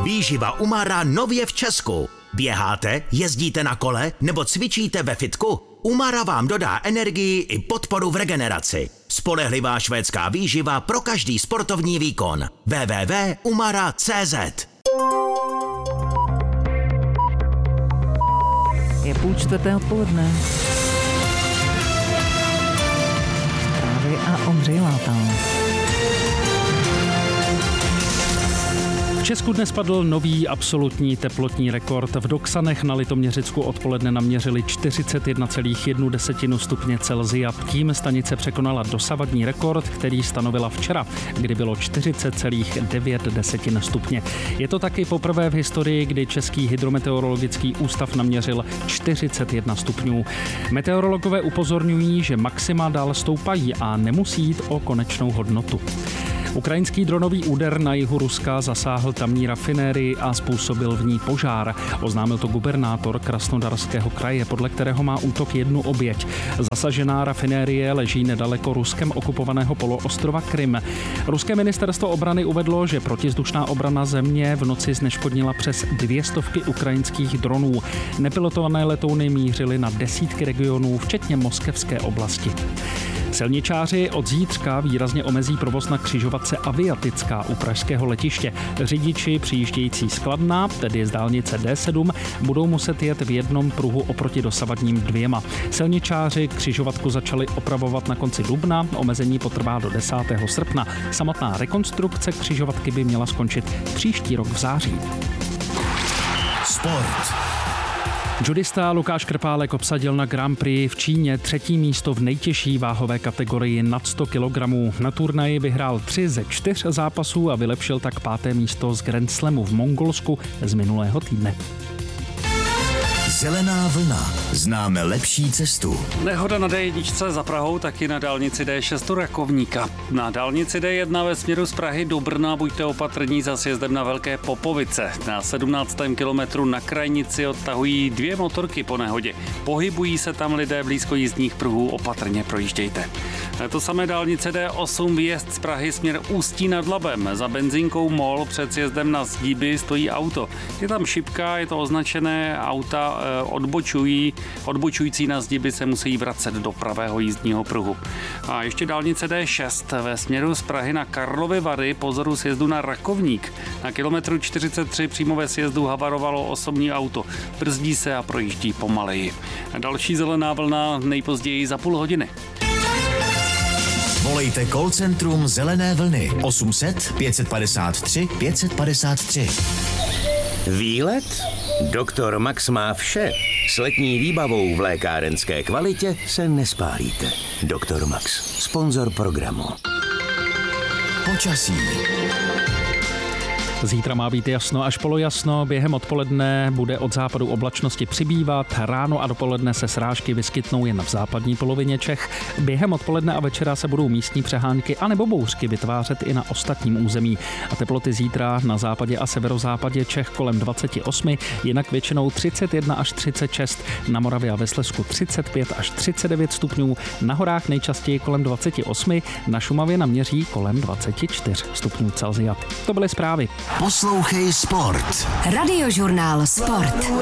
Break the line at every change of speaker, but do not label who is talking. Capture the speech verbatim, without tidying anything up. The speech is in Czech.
Výživa Umara nově v Česku. Běháte, jezdíte na kole nebo cvičíte ve fitku? Umara vám dodá energii i podporu v regeneraci. Spolehlivá švédská výživa pro každý sportovní výkon. w w w tečka umara tečka c z.
Je půl čtvrté odpoledne. Zprávy a Ondřej Látal.
V Česku dnes padl nový absolutní teplotní rekord. V Doksanech na Litoměřicku odpoledne naměřili čtyřicet jedna celá jedna stupně Celsia. Tím stanice překonala dosavadní rekord, který stanovila včera, kdy bylo čtyřicet celá devět stupně. Je to taky poprvé v historii, kdy Český hydrometeorologický ústav naměřil čtyřicet jedna stupňů. Meteorologové upozorňují, že maxima dál stoupají a nemusí jít o konečnou hodnotu. Ukrajinský dronový úder na jihu Ruska zasáhl tamní rafinérii a způsobil v ní požár. Oznámil to gubernátor Krasnodarského kraje, podle kterého má útok jednu oběť. Zasažená rafinérie leží nedaleko Ruskem okupovaného poloostrova Krym. Ruské ministerstvo obrany uvedlo, že protizdušná obrana země v noci zneškodnila přes dvě stovky ukrajinských dronů. Nepilotované letouny mířily na desítky regionů, včetně moskevské oblasti. Silničáři od zítřka výrazně omezí provoz na křižovatce Aviatická u pražského letiště. Řidiči přijíždějící z Kladna, tedy z dálnice D sedm, budou muset jet v jednom pruhu oproti dosavadním dvěma. Silničáři křižovatku začali opravovat na konci dubna, omezení potrvá do desátého srpna. Samotná rekonstrukce křižovatky by měla skončit příští rok v září.
Sport.
Judista Lukáš Krpálek obsadil na Grand Prix v Číně třetí místo v nejtěžší váhové kategorii nad sto kilogramů. Na turnaji vyhrál tři ze čtyř zápasů a vylepšil tak páté místo z Grand Slamu v Mongolsku z minulého týdne.
Zelená vlna. Známe lepší cestu.
Nehoda na D jedna za Prahou, taky na dálnici D šest u Rakovníka. Na dálnici D jedna ve směru z Prahy do Brna buďte opatrní za sjezdem na Velké Popovice. Na sedmnáctém kilometru na krajnici odtahují dvě motorky po nehodě. Pohybují se tam lidé blízko jízdních pruhů, opatrně projíždějte. To samé dálnice D osm výjezd z Prahy směr Ústí nad Labem. Za benzínkou MOL před sjezdem na Zdíby stojí auto. Je tam šipka, je to označené, auta odbočují, odbočující na Zdíby se musí vracet do pravého jízdního pruhu. A ještě dálnice D šest ve směru z Prahy na Karlovy Vary po vzoru sjezdu na Rakovník. Na kilometru čtyřicet tři přímo ve sjezdu havarovalo osobní auto. Brzdí se a projíždí pomaleji. Další zelená vlna nejpozději za půl hodiny.
Volejte call centrum Zelené vlny osm set pět padesát tři pět padesát tři.
Výlet? Doktor Max má vše. S letní výbavou v lékárenské kvalitě se nespálíte. Doktor Max, sponzor programu.
Počasí.
Zítra má být jasno až polojasno, během odpoledne bude od západu oblačnosti přibývat, ráno a dopoledne se srážky vyskytnou jen v západní polovině Čech. Během odpoledne a večera se budou místní přehánky anebo bouřky vytvářet i na ostatním území. A teploty zítra na západě a severozápadě Čech kolem dvacet osm, jinak většinou třicet jedna až třicet šest, na Moravě a ve Slezsku třicet pět až třicet devět stupňů, na horách nejčastěji kolem dvacet osm, na Šumavě naměří kolem dvacet čtyři stupňů Celsia. To byly zprávy.
Poslouchej Sport.
Radiožurnál Sport.